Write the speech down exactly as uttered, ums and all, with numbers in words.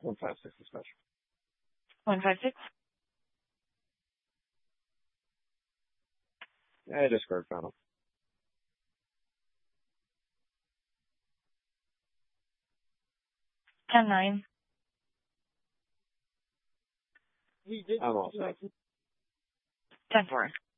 One five six is special. One five six. I discard final. Ten nine. I'm all set. Ten four.